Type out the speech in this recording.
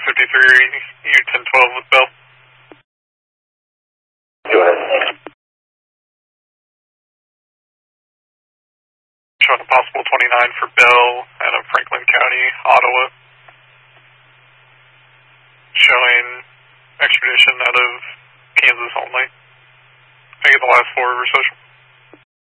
53, U1012 with Bill. Go ahead. Showing a possible 29 for Bill out of Franklin County, Ottawa. Showing expedition out of Kansas only. I get the last 4 over social.